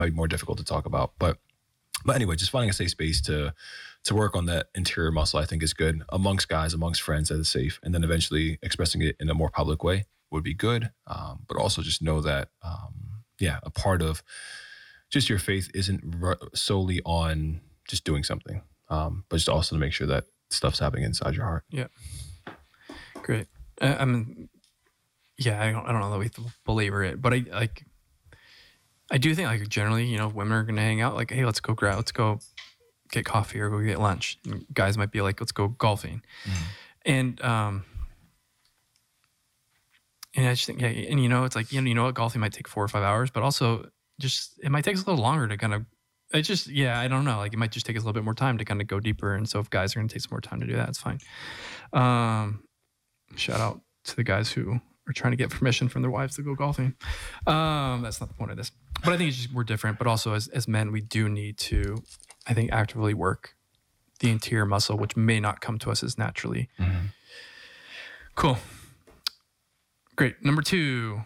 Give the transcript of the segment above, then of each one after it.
might be more difficult to talk about. But anyway, just finding a safe space to work on that interior muscle, I think is good amongst guys, amongst friends, that is safe. And then eventually expressing it in a more public way would be good. But also just know that, a part of just your faith isn't solely on just doing something, but just also to make sure that stuff's happening inside your heart. Yeah. Great. I mean, yeah, I don't know that we have to belabor it, but I do think like generally, you know, women are going to hang out like, hey, let's go get coffee or go get lunch. And guys might be like, let's go golfing. And I just think, yeah, and you know, it's like, you know what, golfing might take 4 or 5 hours, but also just, it might take us a little longer to kind of, I don't know, like it might just take us a little bit more time to kind of go deeper. And so if guys are going to take some more time to do that, it's fine. Shout out to the guys who are trying to get permission from their wives to go golfing. That's not the point of this. But I think it's just, we're different. But also as men, we do need to, I think, actively work the interior muscle, which may not come to us as naturally. Cool. Great. Number 2.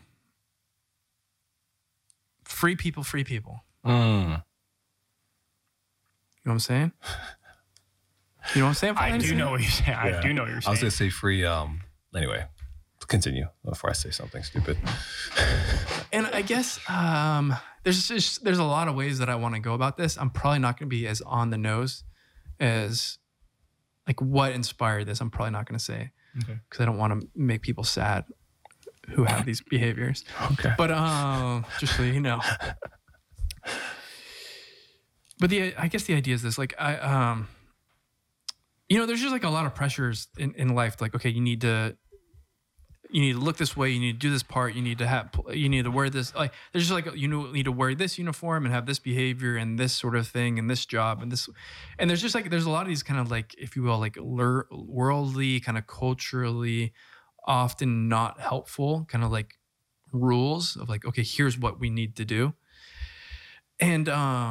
Free people. You know what I'm saying? You know what I'm saying? I do know what you're saying. I do know what you're saying. I was going to say free. Anyway, continue before I say something stupid. And I guess there's a lot of ways that I want to go about this. I'm probably not going to be as on the nose as like what inspired this. I'm probably not going to say because I don't want to make people sad who have these behaviors. Okay. But just so you know. But I guess the idea is this, like you know, there's just like a lot of pressures in life. Like, okay, you need to look this way. You need to do this part. You need to wear this. Like, there's just like, you need to wear this uniform and have this behavior and this sort of thing and this job and this. And there's just like, there's a lot of these kind of like, if you will, like worldly, kind of culturally, often not helpful kind of like rules of like, okay, here's what we need to do. And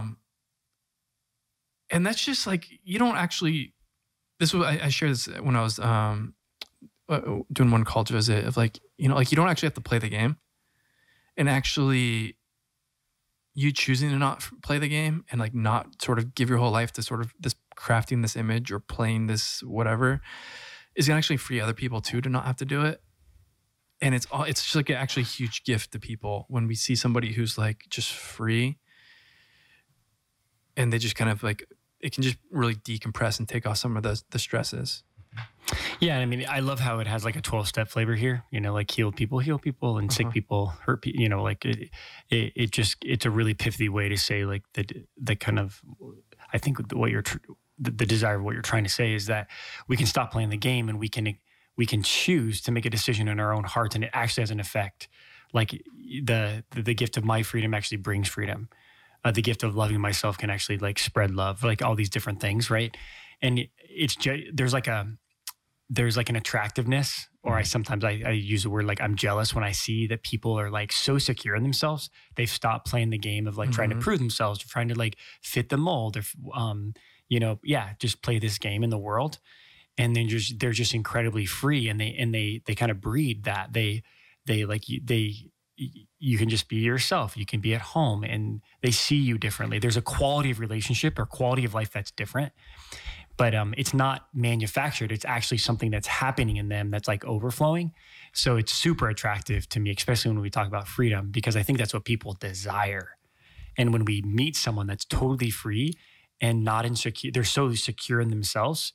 that's just like, you don't actually, I shared this when I was doing one college visit of like, you know, like you don't actually have to play the game, and actually you choosing to not play the game and like not sort of give your whole life to sort of this crafting this image or playing this whatever is gonna actually free other people too to not have to do it. And it's just like actually a huge gift to people when we see somebody who's like just free and they just kind of like, it can just really decompress and take off some of the stresses. Yeah, I mean, I love how it has like a 12-step flavor here. You know, like heal people, and sick people, hurt people. You know, like it's a really pithy way to say like the kind of, I think what the desire of what you're trying to say is that we can stop playing the game and we can choose to make a decision in our own hearts, and it actually has an effect. Like the gift of my freedom actually brings freedom. The gift of loving myself can actually like spread love, like all these different things, right? And it's there's like an attractiveness, or I sometimes use the word like I'm jealous when I see that people are like so secure in themselves. They've stopped playing the game of like trying to prove themselves, or trying to like fit the mold, or just play this game in the world. And then they're just incredibly free, and they kind of breed that you can just be yourself. You can be at home, and they see you differently. There's a quality of relationship or quality of life that's different, but it's not manufactured. It's actually something that's happening in them that's like overflowing. So it's super attractive to me, especially when we talk about freedom, because I think that's what people desire. And when we meet someone that's totally free and not insecure, they're so secure in themselves.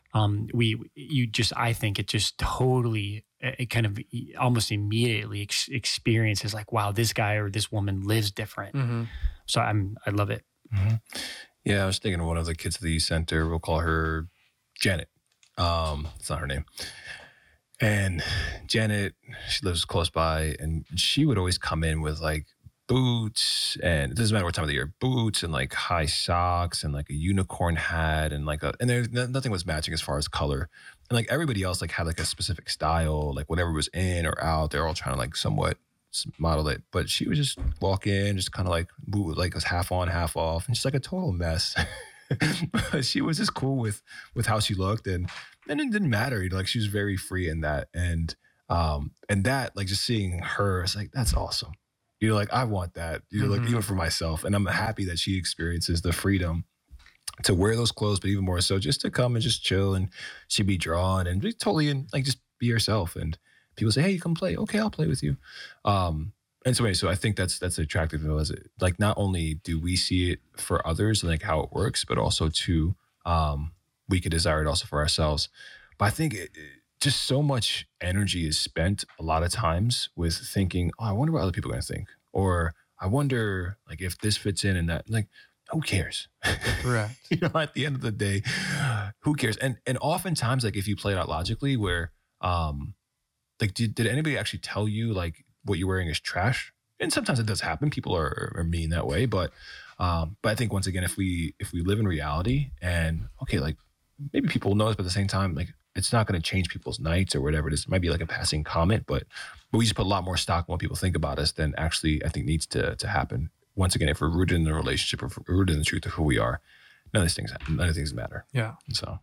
I think it just totally, it kind of almost immediately experiences like, wow, this guy or this woman lives different. So I love it. Yeah, I was thinking of one of the kids at the youth center. We'll call her Janet. It's not her name. And Janet, she lives close by, and she would always come in with like boots, and it doesn't matter what time of the year, boots and like high socks and like a unicorn hat and and there's nothing was matching as far as color. And like everybody else like had like a specific style, like whatever was in or out, they're all trying to like somewhat model it. But she would just walk in, just kind of like move, like was half on, half off, and just like a total mess. But she was just cool with how she looked, and it didn't matter. You know, like she was very free in that, and that like just seeing her, it's like that's awesome. You're like, I want that. You're like, Mhm. even for myself. And I'm happy that she experiences the freedom to wear those clothes, but even more so just to come and just chill and she be drawn and be totally in, like just be herself. And people say, hey, come play. Okay, I'll play with you. And so anyway, so I think that's attractive as it, like not only do we see it for others and like how it works, but also too we could desire it also for ourselves. But I think just so much energy is spent a lot of times with thinking, oh, I wonder what other people are going to think, or I wonder like if this fits in and that. Like, who cares? Correct. You know, at the end of the day, who cares? And oftentimes, like if you play it out logically, where like did anybody actually tell you like what you're wearing is trash? And sometimes it does happen. People are mean that way, but I think once again, if we live in reality and okay, like maybe people will notice, but at the same time, like it's not going to change people's nights or whatever it is. It might be like a passing comment, but we just put a lot more stock in what people think about us than actually I think needs to happen. Once again, if we're rooted in the relationship, or if we're rooted in the truth of who we are, none of these things matter. Yeah. And so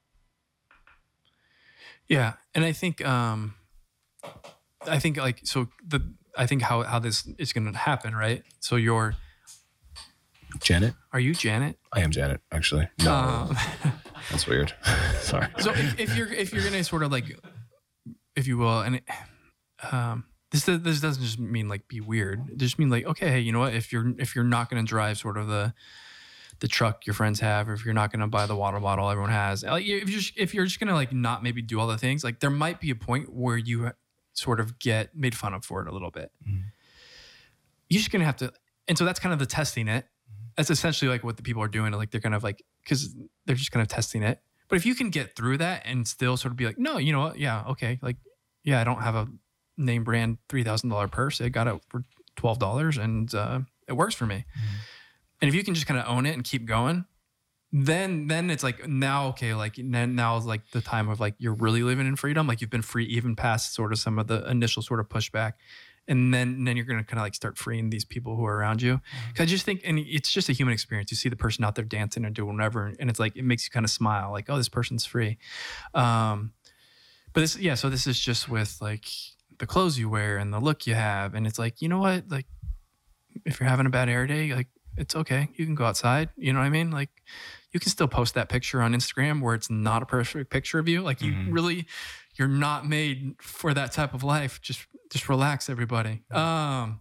Yeah. And I think like, so I think how this is going to happen, right? So Janet, are you Janet? I am Janet, actually. No, Um, that's weird. Sorry. So if you're gonna sort of like, if you will, and this doesn't just mean like be weird. It just mean like, okay, hey, you know what? If you're not gonna drive sort of the truck your friends have, or if you're not gonna buy the water bottle everyone has, like if you're just gonna like not maybe do all the things, like there might be a point where you sort of get made fun of for it a little bit. Mhm. You're just gonna have to, and so that's kind of the testing it. That's essentially like what the people are doing. Like they're kind of like, because they're just kind of testing it. But if you can get through that and still sort of be like, no, you know what? Yeah, okay. Like, yeah, I don't have a name brand $3,000 purse. I got it for $12 and it works for me. Mm-hmm. And if you can just kind of own it and keep going, then it's like now, okay, like now is like the time of like you're really living in freedom. Like you've been free even past sort of some of the initial sort of pushback. And then you're going to kind of like start freeing these people who are around you. Cause I just think, and it's just a human experience. You see the person out there dancing and doing whatever. And it's like, it makes you kind of smile like, oh, this person's free. But this, yeah. So this is just with like the clothes you wear and the look you have. And it's like, you know what? Like if you're having a bad air day, like it's okay. You can go outside. You know what I mean? Like you can still post that picture on Instagram where it's not a perfect picture of you. Like you really, you're not made for that type of life. Just relax, everybody. Or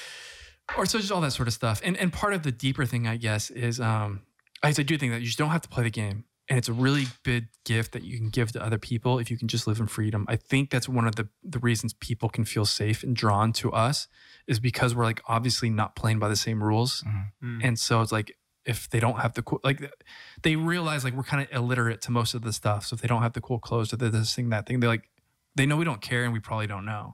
so just all that sort of stuff. And part of the deeper thing, I guess, is I do think that you just don't have to play the game. And it's a really big gift that you can give to other people if you can just live in freedom. I think that's one of the reasons people can feel safe and drawn to us is because we're like obviously not playing by the same rules. Mm. And so it's like if they don't have the cool, like they realize like we're kind of illiterate to most of the stuff. So if they don't have the cool clothes or this thing, that thing, they know we don't care and we probably don't know.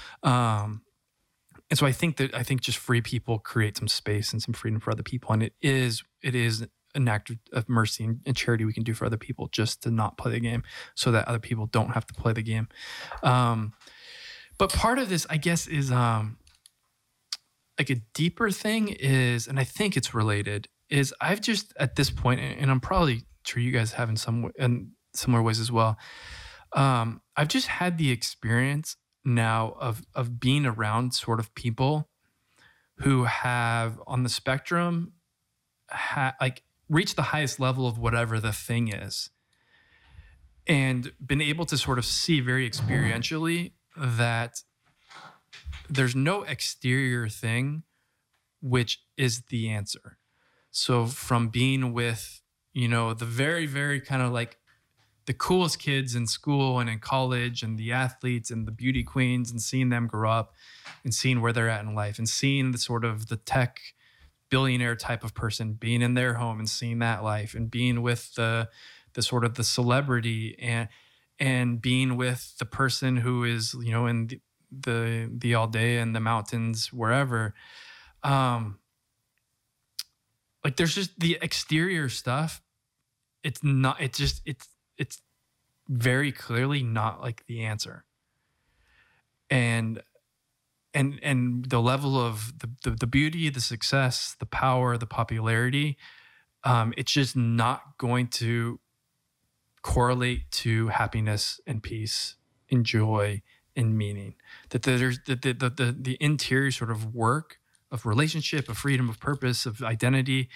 And so I think just free people create some space and some freedom for other people. And it is an act of mercy and charity we can do for other people just to not play the game so that other people don't have to play the game. But part of this, I guess, is like a deeper thing is, and I think it's related, is I've just at this point, and I'm probably sure you guys have in similar ways as well. I've just had the experience now of being around sort of people who have on the spectrum like reached the highest level of whatever the thing is and been able to sort of see very experientially that there's no exterior thing which is the answer. So from being with, the very, very kind of like the coolest kids in school and in college and the athletes and the beauty queens and seeing them grow up and seeing where they're at in life and seeing the sort of the tech billionaire type of person being in their home and seeing that life and being with the sort of the celebrity and being with the person who is, in the all day in the mountains, wherever. Like there's just the exterior stuff. It's very clearly not like the answer. And the level of the beauty, the success, the power, the popularity, it's just not going to correlate to happiness and peace and joy and meaning. That there's the interior sort of work of relationship, of freedom, of purpose, of identity.